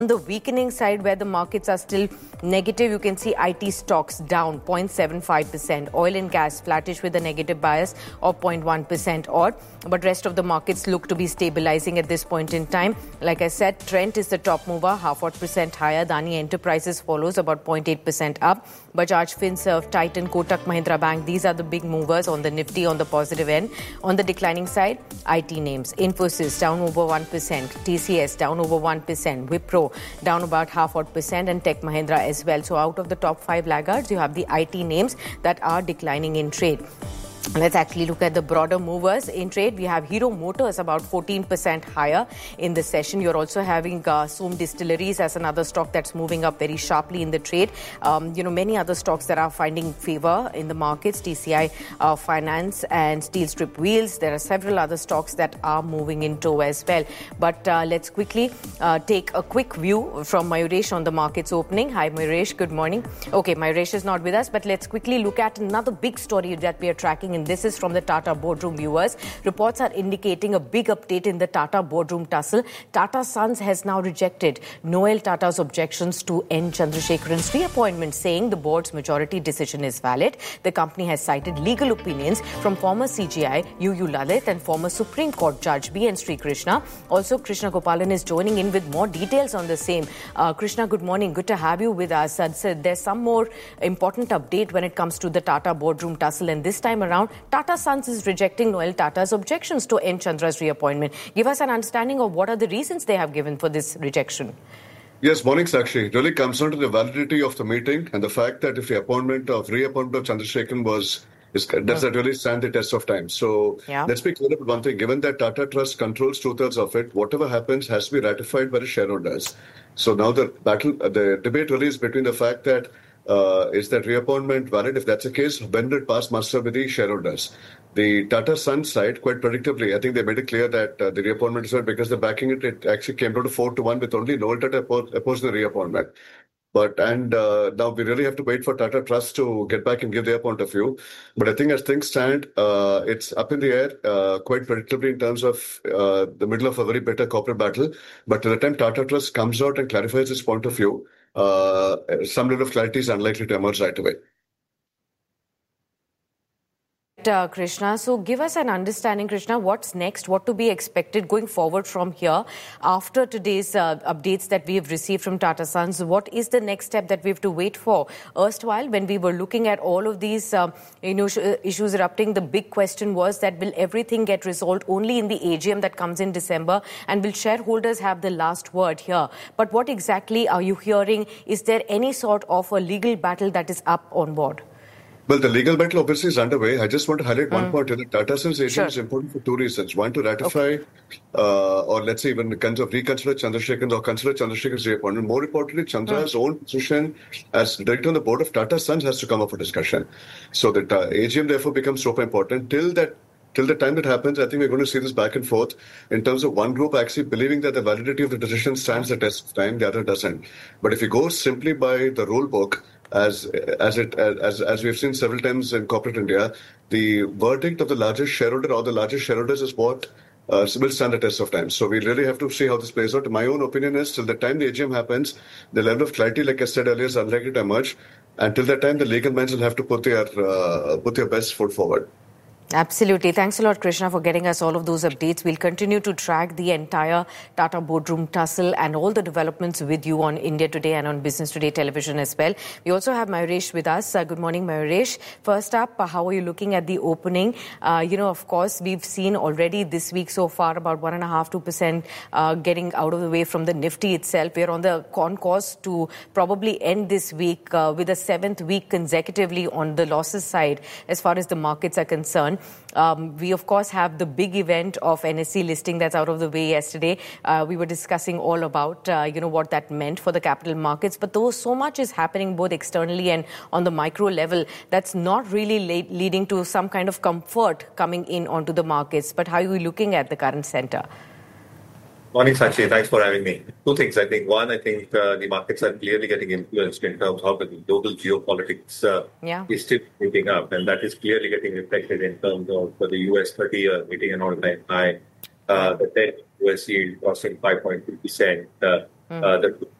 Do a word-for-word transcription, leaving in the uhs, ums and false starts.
On the weakening side, where the markets are still negative, you can see I T stocks down zero point seven five percent. Oil and gas flattish with a negative bias of zero point one percent odd. But rest of the markets look to be stabilizing at this point in time. Like I said, Trent is the top mover, half odd percent higher. Adani Enterprises follows about zero point eight percent up. Bajaj Finserv, Titan, Kotak Mahindra Bank, these are the big movers on the Nifty on the positive end. On the declining side, I T names. Infosys down over one percent. T C S down over one percent. Wipro down about half odd percent, and Tech Mahindra as well. So out of the top five laggards, you have the I T names that are declining in trade. Let's actually look at the broader movers in trade. We have Hero Motors about fourteen percent higher in the session. You're also having uh, Soam Distilleries as another stock that's moving up very sharply in the trade. Um, you know, many other stocks that are finding favor in the markets, T C I uh, Finance and Steel Strip Wheels. There are several other stocks that are moving in tow as well. But uh, let's quickly uh, take a quick view from Mayuresh on the markets opening. Hi, Mayuresh. Good morning. Okay, Mayuresh is not with us, but let's quickly look at another big story that we are tracking, and this is from the Tata boardroom viewers. Reports are indicating a big update in the Tata boardroom tussle. Tata Sons has now rejected Noel Tata's objections to N. Chandrasekaran's reappointment, saying the board's majority decision is valid. The company has cited legal opinions from former C G I U U Lalit and former Supreme Court Judge B. N. Sri Krishna. Also, Krishna Gopalan is joining in with more details on the same. Uh, Krishna, good morning. Good to have you with us. Uh, so there's some more important update when it comes to the Tata boardroom tussle, and this time around, Tata Sons is rejecting Noel Tata's objections to N. Chandra's reappointment. Give us an understanding of what are the reasons they have given for this rejection. Yes, morning, Sakshi. It really comes down to the validity of the meeting and the fact that if the appointment of reappointment of Chandrasekaran was is, does that really stand the test of time? So yeah. Let's be clear about one thing. Given that Tata Trust controls two-thirds of it, whatever happens has to be ratified by the shareholders. So now the battle, the debate really is between the fact that Uh, is that reappointment valid? If that's the case, when did it pass muster with the shareholders? The Tata Sons side, quite predictably, I think they made it clear that uh, the reappointment is valid because the backing it, it actually came down to four to one with only Noel Tata opposing the reappointment. But and uh, now we really have to wait for Tata Trust to get back and give their point of view. But I think as things stand, uh, it's up in the air uh, quite predictably in terms of uh, the middle of a very bitter corporate battle. But by the time Tata Trust comes out and clarifies its point of view, uh, some level of clarity is unlikely to emerge right away. Uh, Krishna, so give us an understanding, Krishna, what's next, what to be expected going forward from here after today's uh, updates that we have received from Tata Sons. What is the next step that we have to wait for? Erstwhile, when we were looking at all of these uh, you know, issues erupting, the big question was that will everything get resolved only in the A G M that comes in December, and will shareholders have the last word here? But what exactly are you hearing? Is there any sort of a legal battle that is up on board? Well, the legal battle obviously is underway. I just want to highlight one mm. point. The Tata Sons A G M sure. is important for two reasons. One, to ratify okay. uh, or let's say even reconsider Chandrasekaran or consider Chandrasekaran's reappointment. More importantly, Chandra's mm. own position as director on the board of Tata Sons has to come up for discussion. So the uh, A G M therefore becomes super important. Till that Till the time that happens, I think we're going to see this back and forth in terms of one group actually believing that the validity of the decision stands the test of time, the other doesn't. But if you go simply by the rule book, as as it as as we've seen several times in corporate India, the verdict of the largest shareholder or the largest shareholders is what uh, will stand the test of time. So we really have to see how this plays out. My own opinion is, till the time the A G M happens, the level of clarity, like I said earlier, is unlikely to emerge. Until that time, the legal minds will have to put their uh, put their best foot forward. Absolutely. Thanks a lot, Krishna, for getting us all of those updates. We'll continue to track the entire Tata boardroom tussle and all the developments with you on India Today and on Business Today television as well. We also have Mayuresh with us. Uh, good morning, Mayuresh. First up, uh, how are you looking at the opening? Uh, you know, of course, we've seen already this week so far about one and a half, two percent uh, getting out of the way from the Nifty itself. We're on the con course to probably end this week uh, with a seventh week consecutively on the losses side as far as the markets are concerned. Um, we, of course, have the big event of N S E listing that's out of the way yesterday. Uh, we were discussing all about, uh, you know, what that meant for the capital markets. But though so much is happening both externally and on the micro level, that's not really le- leading to some kind of comfort coming in onto the markets. But how are you looking at the current center? Morning, Sakshi. Thanks for having me. Two things, I think. One, I think uh, the markets are clearly getting influenced in terms of how the global geopolitics uh, yeah. is still moving up. And that is clearly getting reflected in terms of uh, the U S thirty-year meeting an all-time high. Uh, the ten U S yield crossing five point two percent. Uh, mm. uh, the